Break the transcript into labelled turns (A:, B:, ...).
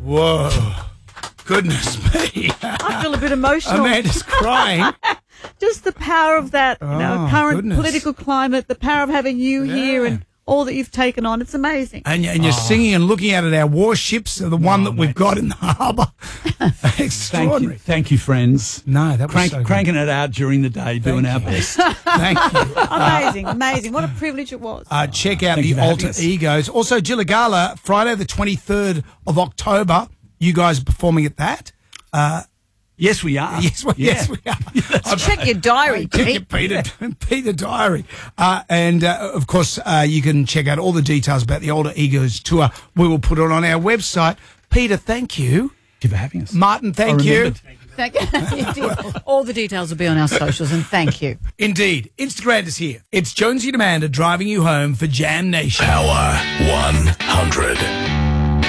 A: Whoa. Goodness me.
B: I feel a bit emotional.
A: Amanda's crying.
B: Just the power of that current political climate, the power of having you here and all that you've taken on. It's amazing.
A: And you're singing and looking out at our warships, the one that we've got in the harbour. Extraordinary.
C: Thank you, friends.
A: No, that was so good.
C: Cranking it out during the day, doing our best.
A: Thank you.
B: Amazing. What a privilege it was.
A: Check out the Alter Egos. Also, Gilligala, Friday the 23rd of October. You guys are performing at that.
C: Yes, we are.
A: Yes, we are.
B: Check your diary,
A: Check your Peter diary. And, of course, you can check out all the details about the Alter Egos tour. We will put it on our website. Peter, thank you.
C: Thank you for having us.
A: Martin, thank you.
B: Thank you. All the details will be on our socials, and thank you.
A: Indeed. Instagram is here. It's Jonesy and Amanda driving you home for Jam Nation.
D: Power 100.